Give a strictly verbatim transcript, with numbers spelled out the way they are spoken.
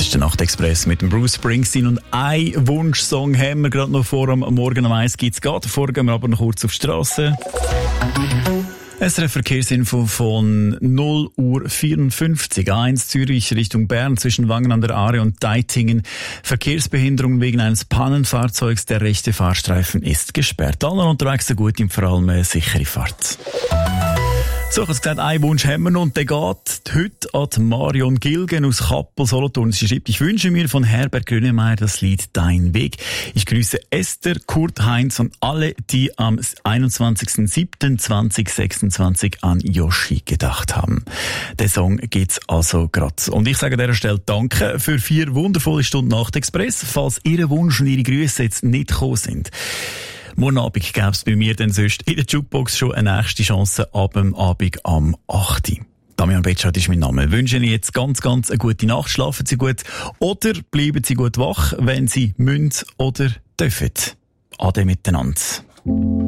ist der Nachtexpress mit dem Bruce Springsteen und ein Wunschsong haben wir gerade noch vor am Morgen um eins gibt's geht. Vorher gehen wir aber noch kurz auf die Straße. S R F-Verkehrsinfo von null Uhr vierundfünfzig. A eins Zürich Richtung Bern zwischen Wangen an der Aare und Deitingen. Verkehrsbehinderung wegen eines Pannenfahrzeugs. Der rechte Fahrstreifen ist gesperrt. Alle unterwegs so gut, vor allem eine sichere Fahrt. So, ich habe gesagt, einen Wunsch haben wir noch und der geht heute an Marion Gilgen aus Kappel, Solothurn. Sie schreibt, ich wünsche mir von Herbert Grönemeyer das Lied Dein Weg. Ich grüße Esther, Kurt, Heinz und alle, die am einundzwanzigsten siebten zweitausendsechsundzwanzig an Yoshi gedacht haben. Der Song geht's also grad. Und ich sage an dieser Stelle Danke für vier wundervolle Stunden Nachtexpress. Falls Ihr Wunsch und Ihre Grüße jetzt nicht gekommen sind, morgen Abend gäbe es bei mir dann sonst in der Jukebox schon eine nächste Chance ab dem Abend am achten Uhr. Damian Betschart ist mein Name. Ich wünsche Ihnen jetzt ganz, ganz eine gute Nacht. Schlafen Sie gut oder bleiben Sie gut wach, wenn Sie müssen oder dürfen. Ade miteinander.